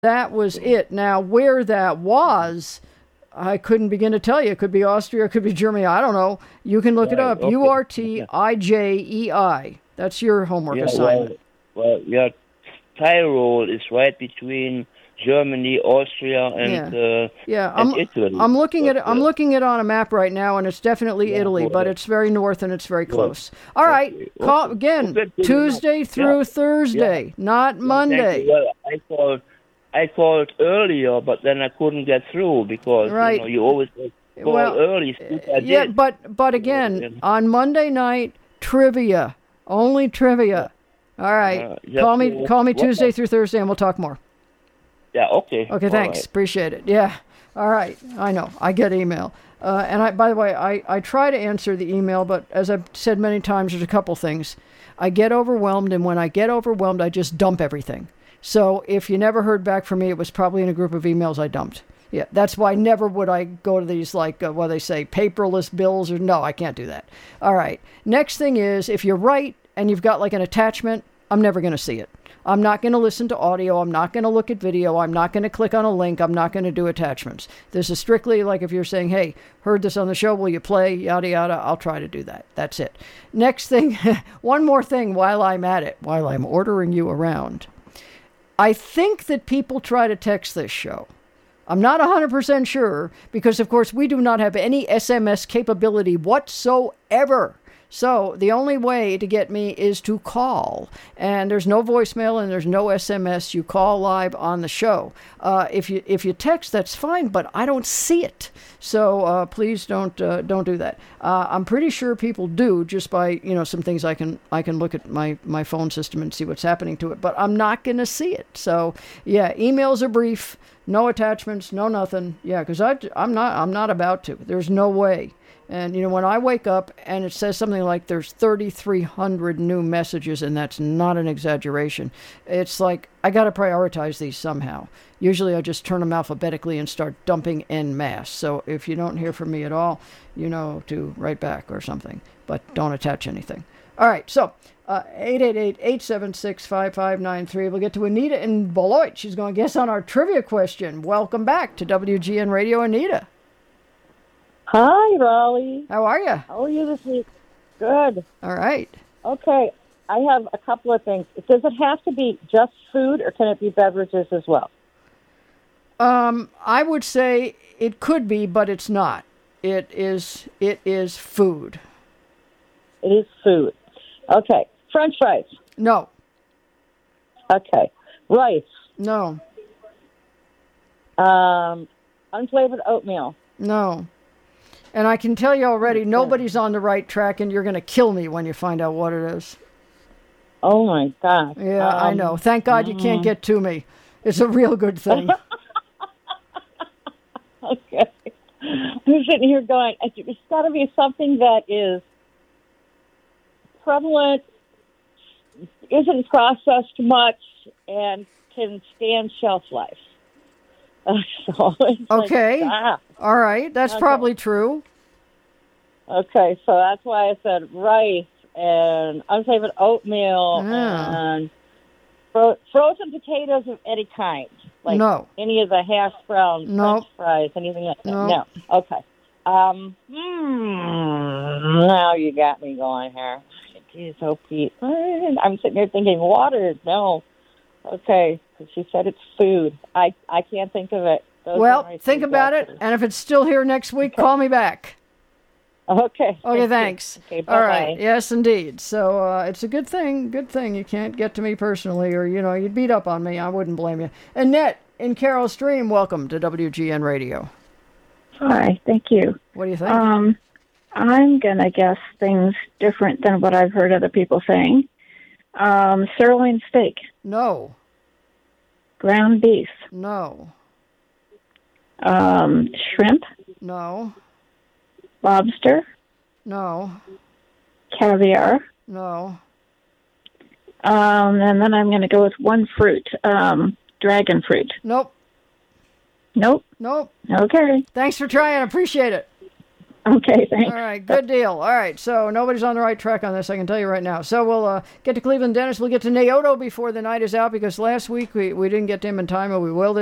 that was it. Now, where that was, I couldn't begin to tell you. It could be Austria, it could be Germany. I don't know. You can look it up. Okay. Urtijei. That's your homework assignment. Well, Tyrol is right between Germany, Austria, and and Italy. I'm looking at it on a map right now, and it's definitely Italy, but it's very north and it's very close. All right, call again Tuesday through Thursday, not Monday. Well, I called earlier, but then I couldn't get through because you always call early. But again, on Monday night, trivia, only trivia. All right, call me Tuesday through Thursday, and we'll talk more. Yeah, okay. Okay, thanks. Right. Appreciate it. Yeah. All right. I know. I get email. And by the way, I try to answer the email, but as I've said many times, there's a couple things. I get overwhelmed, and when I get overwhelmed, I just dump everything. So if you never heard back from me, it was probably in a group of emails I dumped. Yeah, that's why never would I go to these, what they say, paperless bills. Or no, I can't do that. All right. Next thing is, if you write and you've got like an attachment, I'm never going to see it. I'm not going to listen to audio. I'm not going to look at video. I'm not going to click on a link. I'm not going to do attachments. This is strictly like if you're saying, hey, heard this on the show, will you play, yada, yada, I'll try to do that. That's it. Next thing, one more thing while I'm at it, while I'm ordering you around. I think that people try to text this show. I'm not 100% sure because, of course, we do not have any SMS capability whatsoever. So the only way to get me is to call, and there's no voicemail and there's no SMS. You call live on the show. If you text, that's fine, but I don't see it. So please don't do that. I'm pretty sure people do just by some things I can look at my phone system and see what's happening to it, but I'm not going to see it. So yeah, emails are brief, no attachments, no nothing. Yeah, because I'm not about to. There's no way. And, when I wake up and it says something like there's 3,300 new messages, and that's not an exaggeration, it's like I got to prioritize these somehow. Usually I just turn them alphabetically and start dumping en masse. So if you don't hear from me at all, to write back or something, but don't attach anything. All right, so 888-876-5593. We'll get to Anita in Beloit. She's going to guess on our trivia question. Welcome back to WGN Radio, Anita. Hi, Raleigh. How are you? How are you this week? Good. All right. Okay, I have a couple of things. Does it have to be just food, or can it be beverages as well? I would say it could be, but it's not. It is food. It is food. Okay. French fries? No. Okay. Rice? No. Unflavored oatmeal? No. And I can tell you already, nobody's on the right track, and you're going to kill me when you find out what it is. Oh, my God. Yeah, I know. Thank God you can't get to me. It's a real good thing. Okay. I'm sitting here going, it's got to be something that is prevalent, isn't processed much, and can stand shelf life. So okay. All right. That's probably true. Okay. So that's why I said rice and unflavored oatmeal and frozen potatoes of any kind. Like no. Any of the hash browns, French fries, anything like that. No. Okay. Now you got me going here. Geez, oh, Pete. I'm sitting here thinking water. No. Okay, she said it's food. I can't think of it. Think about it, and if it's still here next week, call me back. Okay. Okay, thanks. Okay, all right. Yes, indeed. So it's a good thing. Good thing you can't get to me personally, or you'd beat up on me. I wouldn't blame you. Annette in Carroll Stream, welcome to WGN Radio. Hi, thank you. What do you think? I'm gonna guess things different than what I've heard other people saying. Sirloin steak. No. Ground beef. No. Shrimp. No. Lobster. No. Caviar. No. And then I'm going to go with one fruit. Dragon fruit. Nope. Nope. Nope. Okay. Thanks for trying. I appreciate it. Okay, thanks. All right, good deal. All right, so nobody's on the right track on this, I can tell you right now. So we'll get to Cleveland Dennis. We'll get to Naoto before the night is out because last week we didn't get to him in time, but we will